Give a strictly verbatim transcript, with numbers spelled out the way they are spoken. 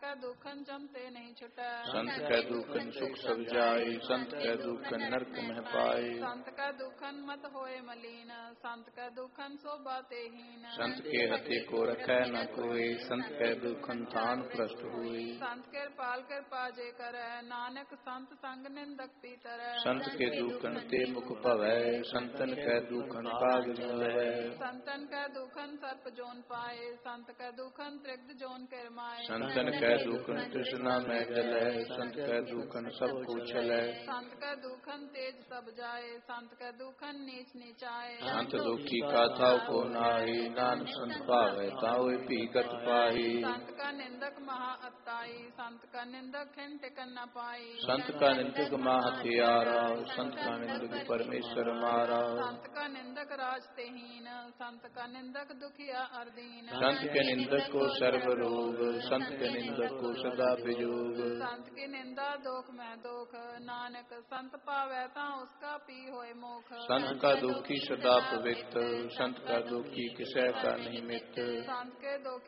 का दुखन जमते नहीं छुटै। संत कै दुखन सुख सब जाय, संत कै दुखन नरक मह पाए। संत का दुखन मत होए मलीन, संत का दुखन शोभा तेहीन। संत के हते को रखै न कोय, संत कै दुखन थान भ्रष्ट हुए। संत के पाल कृपा जे करੈ, नानक संत संग निंदक पीतरै। संत के दुखन ते मुख भवै, संतन कै दुखन कागज लवै। संतन कै दुखन सर्प जोन पाए, संत कै दुखन त्रिगद जोन किरमाए। संतन कै दुखन तृष्णा में जलै, संत कै दुखन सब कुछ छलै। संत कै दुखन तेज सब जाए, संत कै दुखन नीच नीचाए। संत दुखी का थाव को नाहि, नानक संत पावै तावै भी गत पाहि। संत का निंदक महा अत्ताई, संत का निंदक खिन टिकन न पाई। संत का निंदक मां हथियारा, संत का निंदक परमेश्वर मारा। संत का निंदक राज तेहीन, संत का निंदक दुखिया अर्दीन। संत के निंदक को सर्व रोग, संत के निंदक को सदा विजोग। संत की निंदा दोख में दोख, नानक संत पावै ता उसका पी होए मोख। संत का दुखी सदा पवित्र, संत का दुखी किसै का नहीं मित्र। संत के दुख